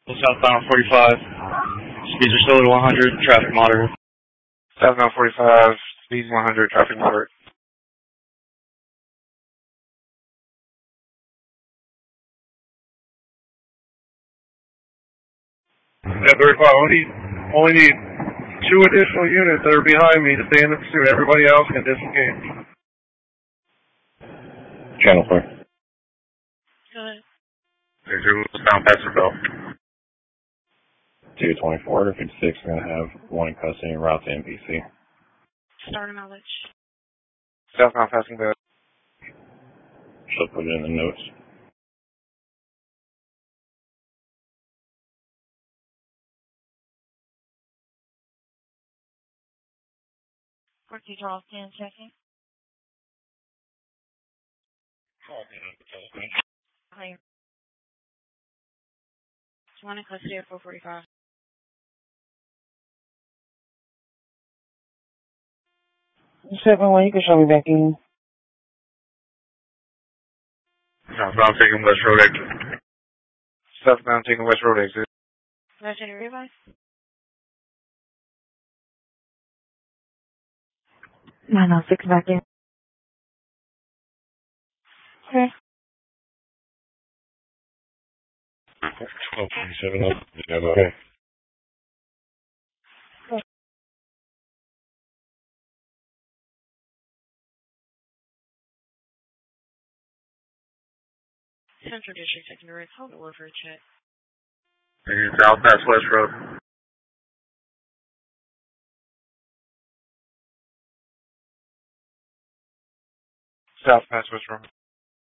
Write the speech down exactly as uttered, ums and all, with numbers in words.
Southbound forty-five. Speeds are still at one hundred. Traffic moderate. Southbound forty-five. Speeds one hundred. Traffic moderate. Yeah, thirty-five. Only, only need two additional units that are behind me to stay in the pursuit. Everybody else can disengage. Channel four. Go ahead. There's your southbound Passiville. two twenty-four, fifty-six, we're going to have one in custody and route to M P C. Start of mileage. Southbound passing bed. She'll put it in the notes. fourteen twelve, ten checking. Higher. One in custody at four forty-five. seven one, you can show me back in. Southbound taking West Road exit. Southbound taking West Road exit. Lieutenant Revise. nine oh six back in. Okay. twelve twenty-seven up. Yeah, okay. Central District taking the red. Hold the word for a check. Southwest West Road. South Pass West Road.